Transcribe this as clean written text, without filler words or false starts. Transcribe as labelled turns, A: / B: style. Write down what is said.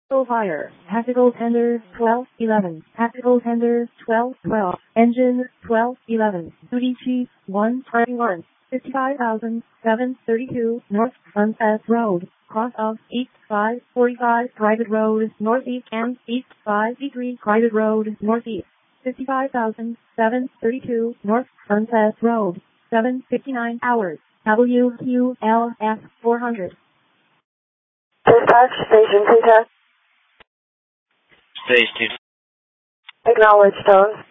A: Fire. Tactical Tender 1211. Tactical Tender 1212. Engine 1211. Duty Chief 121. 55,732 North Sunset Road. Cross of East 545 Private Road Northeast and East 583 Private Road Northeast. 55,732 North Sunset Road. 7:59 hours. WQLF 400.
B: Dispatch, Station 210.
C: Station.
B: Acknowledge, Stones.